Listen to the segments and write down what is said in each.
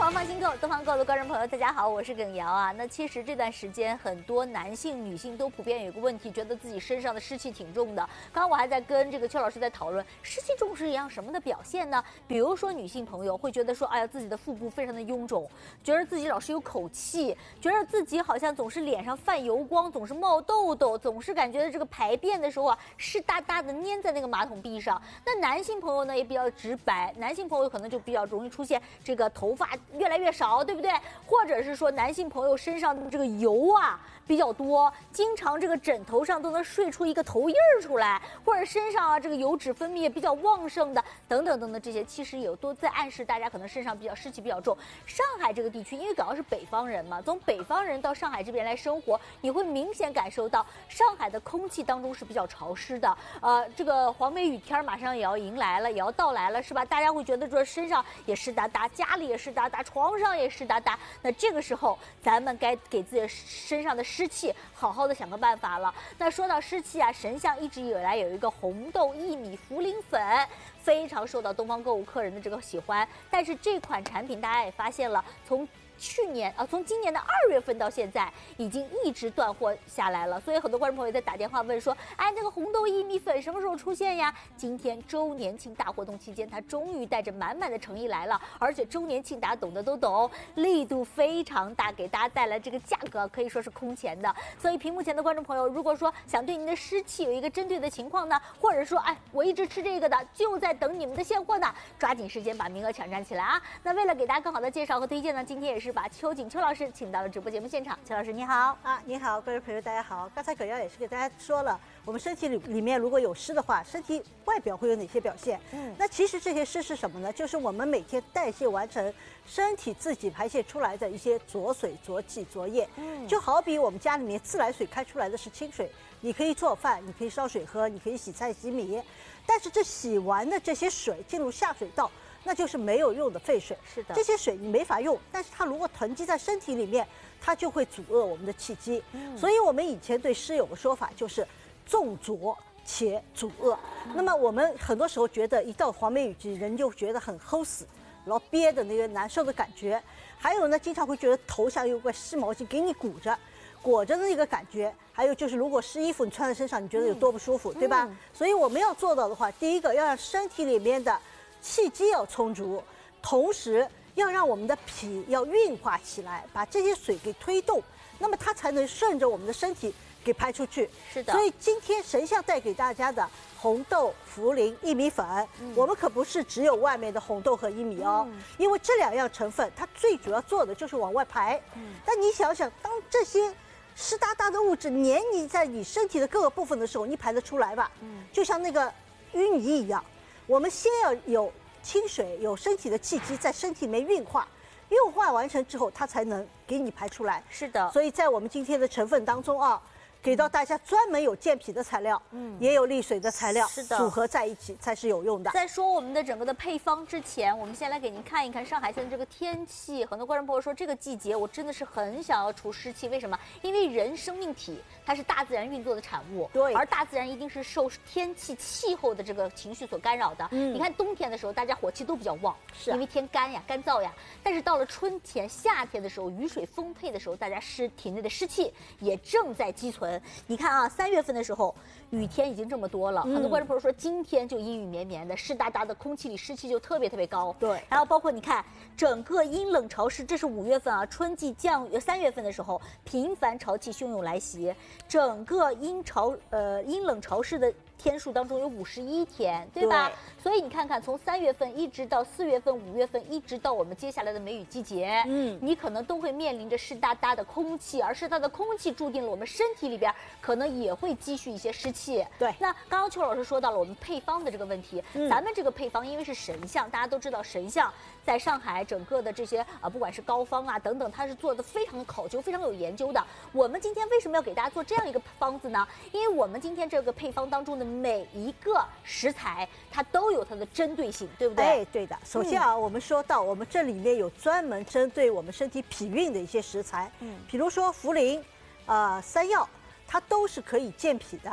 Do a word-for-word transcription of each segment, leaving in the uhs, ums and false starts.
房放心购，东方购的观众朋友，大家好，我是耿瑶啊。那其实这段时间，很多男性、女性都普遍有一个问题，觉得自己身上的湿气挺重的。刚刚我还在跟这个邱老师在讨论，湿气重是一样什么的表现呢？比如说女性朋友会觉得说，哎呀，自己的腹部非常的臃肿，觉得自己老是有口气，觉得自己好像总是脸上泛油光，总是冒痘痘，总是感觉这个排便的时候啊，湿哒哒的粘在那个马桶壁上。那男性朋友呢也比较直白，男性朋友可能就比较容易出现这个头发越来越少，对不对？或者是说男性朋友身上的这个油啊比较多，经常这个枕头上都能睡出一个头印儿出来，或者身上啊这个油脂分泌也比较旺盛的，等等等等，这些其实有都在暗示大家可能身上比较湿气比较重。上海这个地区，因为主要是北方人嘛，从北方人到上海这边来生活，你会明显感受到上海的空气当中是比较潮湿的。呃，这个黄梅雨天马上也要迎来了，也要到来了，是吧？大家会觉得说身上也湿哒哒，家里也湿哒哒，床上也湿哒哒。那这个时候，咱们该给自己身上的湿气好好的想个办法了。那说到湿气啊，神象一直以来有一个红豆薏米茯苓粉，非常受到东方购物客人的这个喜欢。但是这款产品大家也发现了，从去年啊，从今年的二月份到现在，已经一直断货下来了。所以很多观众朋友在打电话问说，哎，那个红豆薏米粉什么时候出现呀？今天周年庆大活动期间，它终于带着满满的诚意来了。而且周年庆大家懂的都懂，力度非常大，给大家带来这个价格可以说是空前的。所以屏幕前的观众朋友，如果说想对您的湿气有一个针对的情况呢，或者说哎，我一直吃这个的，就在等你们的现货呢，抓紧时间把名额抢占起来啊！那为了给大家更好的介绍和推荐呢，今天也是把邱瑾邱老师请到了直播节目现场。邱老师你好啊，你好，各位朋友大家好。刚才葛瑶也是给大家说了，我们身体里里面如果有湿的话，身体外表会有哪些表现？嗯，那其实这些湿是什么呢？就是我们每天代谢完成，身体自己排泄出来的一些浊水、浊气、浊液。嗯，就好比我们家里面自来水开出来的是清水，你可以做饭，你可以烧水喝，你可以洗菜洗米，但是这洗完的这些水进入下水道，那就是没有用的废水。 是的， 这些水你没法用，但是它如果囤积在身体里面，它就会阻遏我们的气机。嗯，所以我们以前对湿有个说法，就是重浊且阻遏。嗯，那么我们很多时候觉得一到黄梅雨季，人就觉得很齁死，然后憋的那个难受的感觉。还有呢，经常会觉得头上有块湿毛巾给你鼓着。裹着的那个感觉，还有就是如果湿衣服你穿在身上，你觉得有多不舒服，嗯，对吧？嗯，所以我们要做到的话，第一个要让身体里面的气机要充足，同时要让我们的脾要运化起来，把这些水给推动，那么它才能顺着我们的身体给排出去。 是的。 所以今天神象带给大家的红豆、茯苓、薏米粉，嗯，我们可不是只有外面的红豆和薏米哦，嗯，因为这两样成分它最主要做的就是往外排。嗯，但你想想，当这些湿哒哒的物质黏腻在你身体的各个部分的时候，你排得出来吧？嗯，就像那个淤泥一样，我们先要有清水，有身体的气机在身体里面运化，运化完成之后，它才能给你排出来。 是的， 所以在我们今天的成分当中啊，给到大家专门有健脾的材料，嗯，也有利水的材料， 是的， 组合在一起才是有用的。 在说我们的整个的配方之前，我们先来给您看一看上海现在这个天气。很多观众朋友说，这个季节我真的是很想要除湿气，为什么？因为人生命体它是大自然运作的产物， 对， 而大自然一定是受天气气候的这个情绪所干扰的。嗯，你看冬天的时候，大家火气都比较旺，是、啊、因为天干呀、干燥呀。但是到了春天、夏天的时候，雨水丰沛的时候，大家湿体内的湿气也正在积存。你看啊，三月份的时候，雨天已经这么多了，嗯，很多观众朋友说今天就阴雨绵绵的，湿哒哒的，空气里湿气就特别特别高。 对， 然后包括你看整个阴冷潮湿，这是五月份啊，春季降雨，三月份的时候频繁潮气汹涌来袭，整个阴潮呃阴冷潮湿的天数当中有五十一天，对吧？对，所以你看看，从三月份一直到四月份、五月份，一直到我们接下来的梅雨季节，嗯，你可能都会面临着湿哒哒的空气，而湿哒的空气注定了我们身体里边可能也会积蓄一些湿气。 对， 那刚刚邱老师说到了我们配方的这个问题，嗯，咱们这个配方因为是神象，大家都知道神象在上海整个的这些啊，不管是膏方啊等等，它是做的非常考究、非常有研究的。我们今天为什么要给大家做这样一个方子呢？因为我们今天这个配方当中的每一个食材，它都有它的针对性，对不对？ 哎，对的。首先啊，嗯，我们说到我们这里面有专门针对我们身体脾运的一些食材，嗯，比如说茯苓、啊、呃、山药，它都是可以健脾的。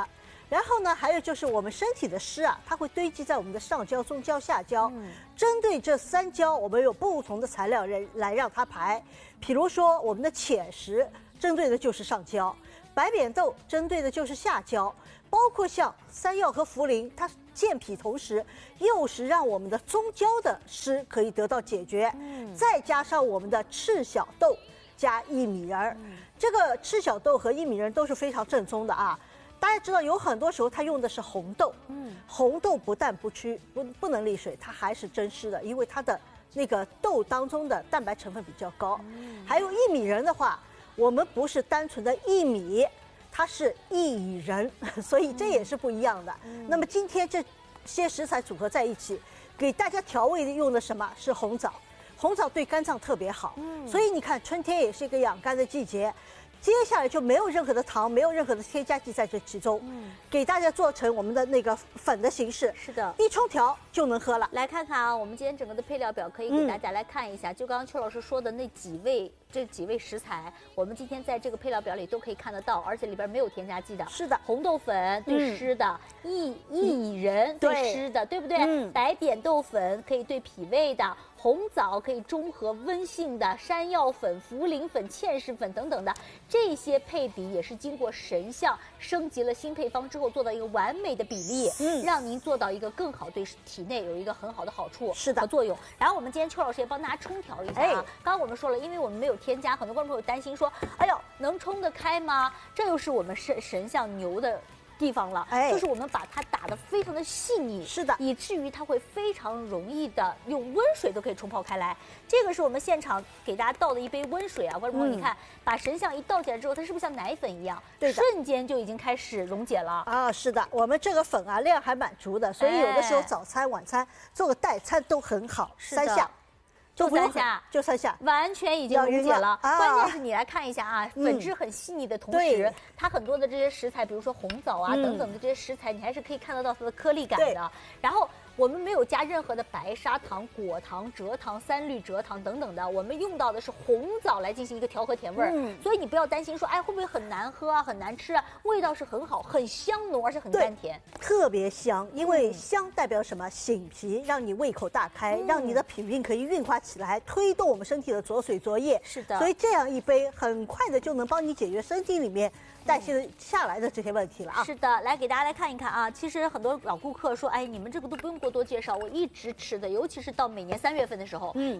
然后呢，还有就是我们身体的湿啊，它会堆积在我们的上焦、中焦、下焦。嗯，针对这三焦，我们有不同的材料来来让它排。比如说我们的浅石，针对的就是上焦；白扁豆针对的就是下焦。包括像山药和茯苓，它健脾同时，又是让我们的中焦的湿可以得到解决。嗯，再加上我们的赤小豆加薏米仁儿，嗯、这个赤小豆和薏米仁都是非常正宗的啊。大家知道，有很多时候它用的是红豆，嗯，红豆不但不驱不不能利水，它还是增湿的，因为它的那个豆当中的蛋白成分比较高。嗯，还有薏米仁的话，我们不是单纯的薏米，它是薏仁，所以这也是不一样的。嗯、那么今天这些食材组合在一起，给大家调味用的什么是红枣？红枣对肝脏特别好，嗯，所以你看春天也是一个养肝的季节。接下来就没有任何的糖，没有任何的添加剂在这其中，嗯，给大家做成我们的那个粉的形式， 是的， 一冲调就能喝了。 来看看啊，我们今天整个的配料表可以给大家来看一下，嗯、就刚刚邱老师说的那几味这几味食材，我们今天在这个配料表里都可以看得到，而且里边没有添加剂的。 是的， 红豆粉对湿的，薏薏仁对湿的，对不对？嗯，白扁豆粉可以对脾胃的。红枣可以中和温性的，山药粉、茯苓粉、芡实粉等等的这些配比也是经过神象升级了新配方之后做到一个完美的比例，嗯，让您做到一个更好对体内有一个很好的好处是的和作用。然后我们今天邱老师也帮大家冲调一下啊，哎、刚刚我们说了，因为我们没有添加，很多观众朋友担心说，哎呦，能冲得开吗？这又是我们神神象牛的地方了，哎，就是我们把它打得非常的细腻， 是的， 以至于它会非常容易的用温水都可以冲泡开来。这个是我们现场给大家倒的一杯温水啊，观众朋友，你看，把神象一倒起来之后，它是不是像奶粉一样，对，瞬间就已经开始溶解了啊？是的，我们这个粉啊量还蛮足的，所以有的时候早餐、晚餐做个代餐都很好，三下。 就三下， 就三下， 完全已经溶解了。啊、关键是你来看一下啊，嗯、粉质很细腻的同时，它很多的这些食材，比如说红枣啊、嗯、等等的这些食材，你还是可以看得到它的颗粒感的。然后我们没有加任何的白砂糖、果糖、蔗糖、三氯蔗糖等等的，我们用到的是红枣来进行一个调和甜味儿。嗯、所以你不要担心说，哎，会不会很难喝啊、很难吃啊？味道是很好，很香浓，而且很甘甜， 特别香。因为香代表什么？醒脾，让你胃口大开，嗯、让你的脾胃可以运化起来，推动我们身体的浊水浊液。 是的， 所以这样一杯很快的就能帮你解决身体里面代谢下来的这些问题了啊。 是的，来给大家来看一看啊。其实很多老顾客说，哎，你们这个都不用过多介绍，我一直吃的，尤其是到每年三月份的时候，嗯。